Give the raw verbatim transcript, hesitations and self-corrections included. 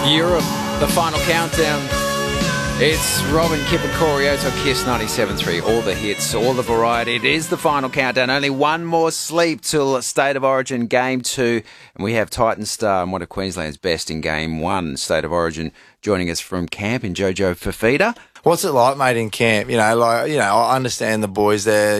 Europe, the final countdown. It's Robin, Kip and Corey Oates on Kiss ninety-seven point three. All the hits, all the variety. It is the final countdown. Only one more sleep till State of Origin Game two. And we have Titan Star and one of Queensland's best in Game one, State of Origin, joining us from camp in Jojo Fifita. What's it like, mate, in camp? You know, like, you know, I understand the boys there.